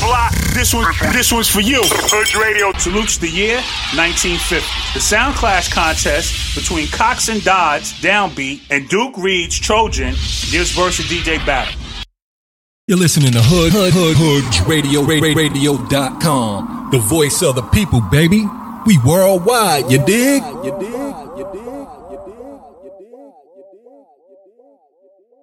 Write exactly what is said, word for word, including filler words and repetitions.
block. This one, this one's for you. Hood Radio salutes the year nineteen fifty. The Sound Clash contest between Cox and Dodds, Downbeat, and Duke Reed's Trojan gives versus D J battle. You're listening to Hood, Hood, Hood, Hood Radio, Radio dot com. The voice of the people, baby. We worldwide, you dig? You dig? You dig?